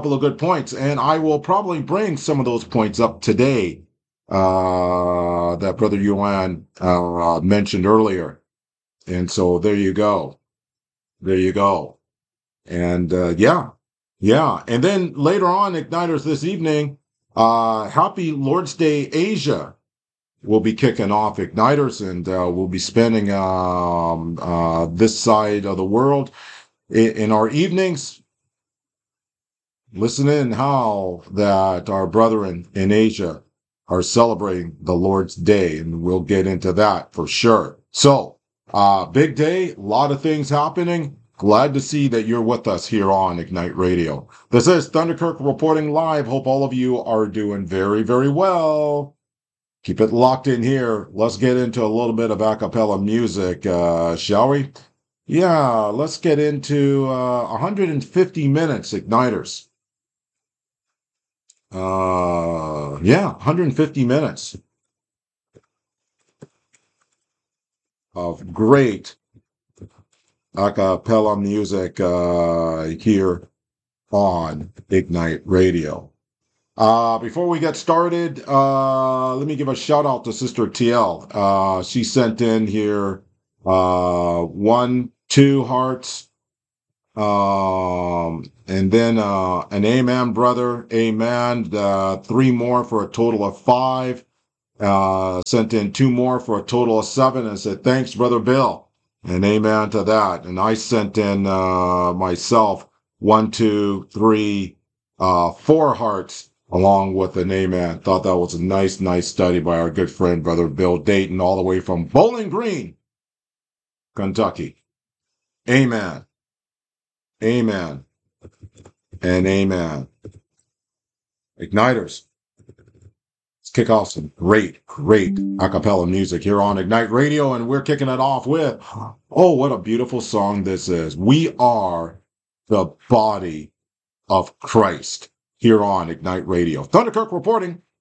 of good points, and I will probably bring some of those points up today that Brother Yuan mentioned earlier. And so there you go. There you go. And yeah. And then later on, Igniters this evening, Happy Lord's Day Asia will be kicking off Igniters, and we'll be spending this side of the world in our evenings. Listen in how that our brethren in Asia are celebrating the Lord's Day, and we'll get into that for sure. So, big day, a lot of things happening. Glad to see that you're with us here on Ignite Radio. This is Thunderkirk reporting live. Hope all of you are doing very, very well. Keep it locked in here. Let's get into a little bit of a cappella music, shall we? Yeah, let's get into 150 minutes, Igniters. 150 minutes of great a cappella music here on Ignite Radio. Before we get started, let me give a shout out to Sister TL. She sent in here 1, 2 hearts, and then an amen, brother, amen. 3 more for a total of 5. Sent in 2 more for a total of 7, and said thanks, Brother Bill, and amen to that. And I sent in myself 1, 2, 3, 4 hearts along with an amen. Thought that was a nice study by our good friend Brother Bill Dayton, all the way from Bowling Green, Kentucky. Amen. Amen. And amen. Igniters, let's kick off some great a cappella music here on Ignite Radio, and we're kicking it off with, oh, what a beautiful song this is. We are the body of Christ here on Ignite Radio. Thunderkirk reporting.